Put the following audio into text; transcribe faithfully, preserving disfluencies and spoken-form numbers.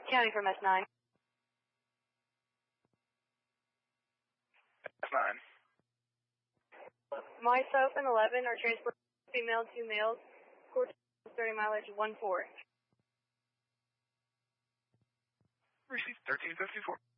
County from S nine. S nine. Myself and eleven are transporting female, two males. Court thirty mileage one four. Received thirteen fifty-four.